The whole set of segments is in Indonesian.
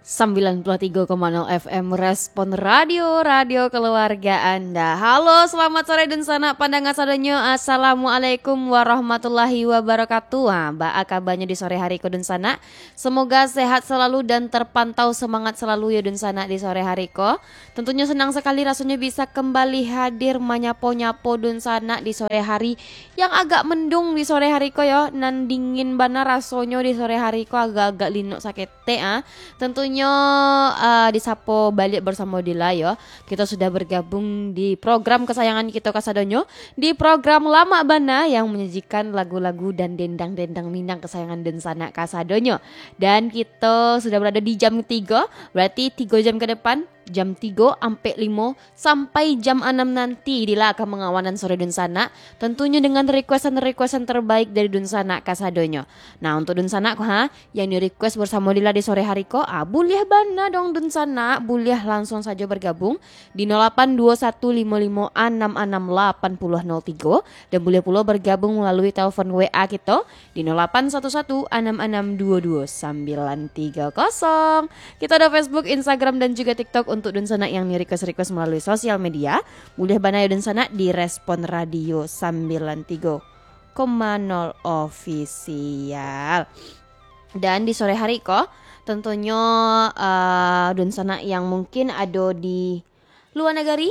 93,0 FM Respon Radio keluarga Anda. Halo, selamat sore dan sana pandangan sadonyo. Assalamualaikum warahmatullahi wabarakatuh. Mbak kabarnya di sore hari ko dan sana. Semoga sehat selalu dan terpantau semangat selalu ya dan sana di sore hari ko. Tentunya senang sekali rasanya bisa kembali hadir menyapo-nyapo dan sana di sore hari yang agak mendung di sore hari ko ya. Nan dingin bana rasonyo di sore hari ko agak-agak linok sakete Tentunya disapo balik bersama Dila ya. Kita sudah bergabung di program kesayangan kita Kasadonyo, di program Lama Bana yang menyajikan lagu-lagu dan dendang-dendang Minang kesayangan dan sana Kasadonyo. Dan kita sudah berada di jam 3, berarti 3 jam ke depan. Jam 3 sampai 5 sampai jam 6 nanti Dila akan mengawanan sore Dunsana, tentunya dengan requestan terbaik dari Dunsana Kasadonyo. Nah untuk Dunsana yang di request bersama Dila di sore hari ko boleh bana dong Dunsana, boleh langsung saja bergabung di 082155668003 dan boleh pula bergabung melalui telepon WA kita di 081166222930. Kita ada Facebook, Instagram dan juga TikTok untuk Dunsana yang request melalui sosial media. Boleh bana ya Dunsana di Respon Radio 93,0 official. Dan di sore hari kok tentunya Dunsana yang mungkin ada di luar negeri,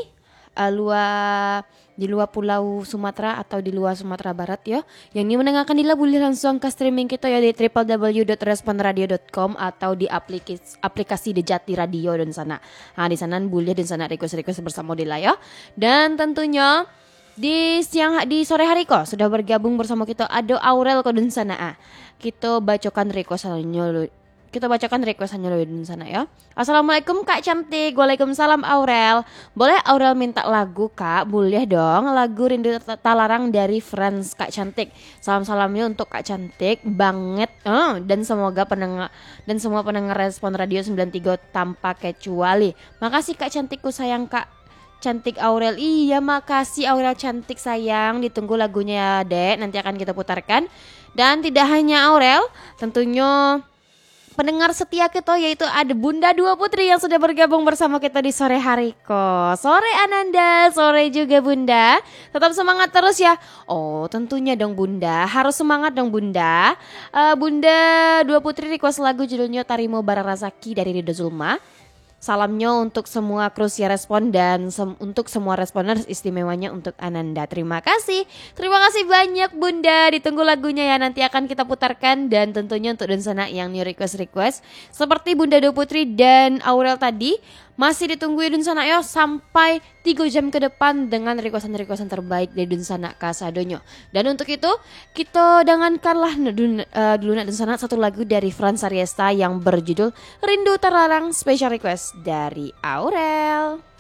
di luar pulau Sumatera atau di luar Sumatera Barat ya, yang ini mendengarkan Dila boleh langsung ke streaming kita ya di www.responradio.com atau di aplikasi Dejati Radio dan sana. Nah di sana boleh dan sana request bersama Dila ya. Dan tentunya di sore hari kok sudah bergabung bersama kita ada Aurel kok dan sana. Kita bacakan requestannya loh di sana ya. Assalamualaikum Kak cantik. Waalaikumsalam Aurel. Boleh Aurel minta lagu Kak? Boleh dong. Lagu Rindu Talarang dari Friends Kak cantik. Salam-salamnya untuk Kak cantik banget. Dan semoga semua pendengar Respon Radio 93 tanpa kecuali. Makasih Kak cantikku sayang Kak cantik Aurel. Iya makasih Aurel cantik sayang. Ditunggu lagunya ya Dek. Nanti akan kita putarkan. Dan tidak hanya Aurel, tentunya pendengar setia kita yaitu ada Bunda Dua Putri yang sudah bergabung bersama kita di sore hari kok. Sore Ananda, sore juga Bunda. Tetap semangat terus ya. Oh tentunya dong Bunda, harus semangat dong Bunda. Bunda Dua Putri request lagu judulnya Tarimo Bararasaki dari Rido Zulma. Salamnya untuk semua kru Siar Respon dan untuk semua responders, istimewanya untuk Ananda. Terima kasih banyak Bunda. Ditunggu lagunya ya, nanti akan kita putarkan. Dan tentunya untuk Dunsana yang new request seperti Bunda Dua Putri dan Aurel tadi, masih ditunggu ya Dunsana ya sampai 3 jam ke depan dengan requestan terbaik dari Dunsana Kasadonyo. Dan untuk itu kita dengarkanlah dulu Dunsana satu lagu dari Franz Ariesta yang berjudul Rindu Terlarang, special request dari Aurel.